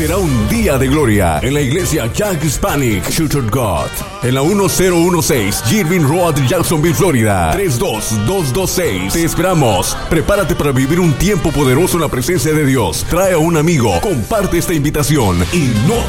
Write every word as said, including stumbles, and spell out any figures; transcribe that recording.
será un día de gloria en la iglesia Jack Hispanic Church of God, en la uno cero uno seis Girvin Road, Jacksonville, Florida, tres dos dos dos seis. Te esperamos. Prepárate para vivir un tiempo poderoso en la presencia de Dios. Trae a un amigo, comparte esta invitación y no